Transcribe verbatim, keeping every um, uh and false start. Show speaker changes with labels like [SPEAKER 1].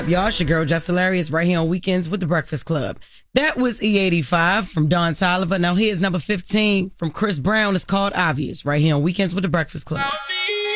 [SPEAKER 1] up, y'all? It's your girl, Just Hilarious, right here on Weekends with the Breakfast Club. That was E eighty-five from Don Toliver. Now here's number fifteen from Chris Brown. It's called Obvious, right here on Weekends with the Breakfast Club.